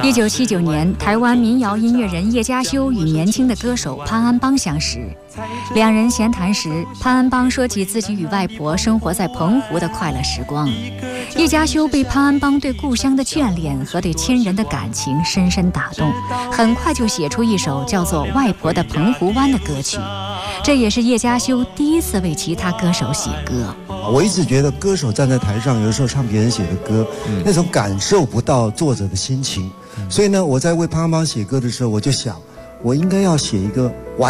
1979年，台湾民谣音乐人叶嘉修与年轻的歌手潘安邦相识。两人闲谈时，潘安邦说起自己与外婆生活在澎湖的快乐时光。叶嘉修被潘安邦对故乡的眷恋和对亲人的感情深深打动，很快就写出一首叫做《外婆的澎湖湾》的歌曲。这也是叶嘉修第一次为其他歌手写歌。 我一直觉得歌手站在台上，有的时候唱别人写的歌，那种感受不到作者的心情。所以呢，我在为潘安邦写歌的时候，我就想，我应该要写一个完